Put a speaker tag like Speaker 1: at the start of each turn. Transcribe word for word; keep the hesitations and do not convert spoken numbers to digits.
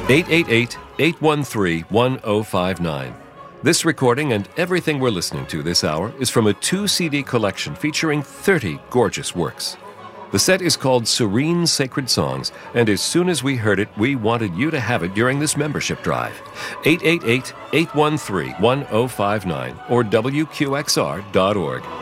Speaker 1: eight eight eight, eight one three, one zero five nine. This recording and everything we're listening to this hour is from a two-C D collection featuring thirty gorgeous works. The set is called Serene Sacred Songs, and as soon as we heard it, we wanted you to have it during this membership drive. eight eight eight, eight one three, one zero five nine or W Q X R dot org.